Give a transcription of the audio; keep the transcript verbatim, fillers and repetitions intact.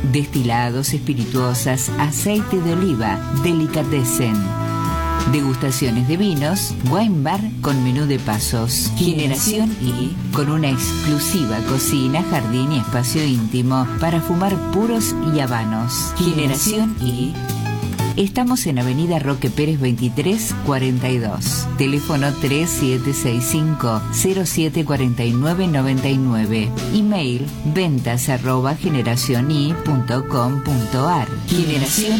Destilados, espirituosas, aceite de oliva, delicatessen. Degustaciones de vinos, wine bar con menú de pasos. Generación I, con una exclusiva cocina, jardín y espacio íntimo para fumar puros y habanos. Generación I. Estamos en Avenida Roque Pérez veintitrés cuarenta y dos. Teléfono tres siete seis cinco cero siete cuatro nueve nueve nueve. Email ventas arroba generacioni punto com punto ar. Generación